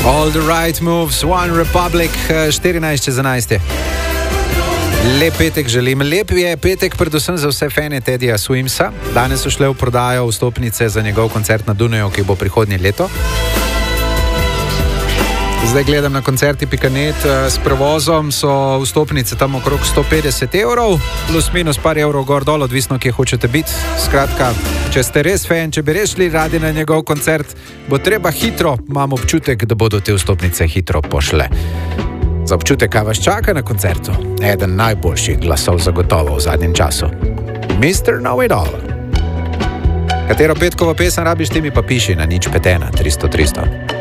All the right moves, One Republic, 14:11. Lep petek želim. Lep je petek predvsem za vse fane Teddyja Swimsa. Danes so šle v prodajo vstopnice za njegov koncert na Dunaju, ki bo prihodnje leto. Zdaj gledam na koncerti.net, s prevozom so vstopnice tam okrog 150 €, plus minus par evrov gor dol, odvisno kje hočete biti. Skratka, če ste res fan, če bi res šli radi na njegov koncert, bo treba hitro, imam občutek, da bodo te vstopnice hitro pošle. Za občutek, kaj vas čaka na koncertu? Eden najboljših glasov zagotovo v zadnjem času. Mr. Know-it-all. Katero petkovo pesem rabiš, ti mi pa piši na 051 300 300.